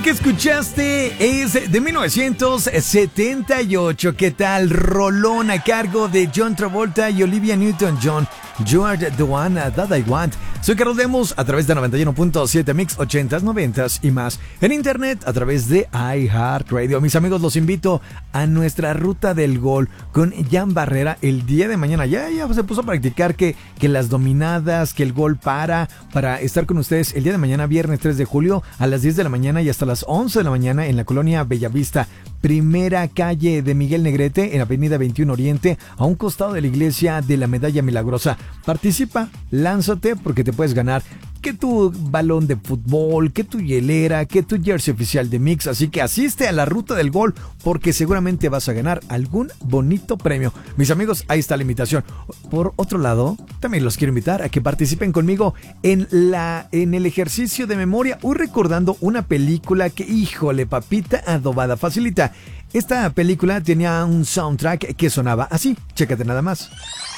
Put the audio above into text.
que escuchaste es de 1978. ¿Qué tal? Rolón a cargo de John Travolta y Olivia Newton-John. You are the one that I want. Soy Carlos Lemus a través de 91.7 Mix 80s, 90s y más. En internet a través de iHeartRadio. Mis amigos, los invito a nuestra ruta del gol con Jan Barrera el día de mañana. Ya se puso a practicar que las dominadas, que el gol para estar con ustedes el día de mañana, viernes 3 de julio, a las 10 de la mañana y hasta las 11 de la mañana en la colonia Bellavista. Primera calle de Miguel Negrete, en Avenida 21 Oriente, a un costado de la iglesia de la Medalla Milagrosa. Participa, lánzate porque te puedes ganar que tu balón de fútbol, que tu hielera, que tu jersey oficial de Mix. Así que asiste a la ruta del gol porque seguramente vas a ganar algún bonito premio. Mis amigos, ahí está la invitación. Por otro lado, también los quiero invitar a que participen conmigo en el ejercicio de memoria. Hoy recordando una película que, híjole, papita adobada, facilita. Esta película tenía un soundtrack que sonaba así. Chécate nada más.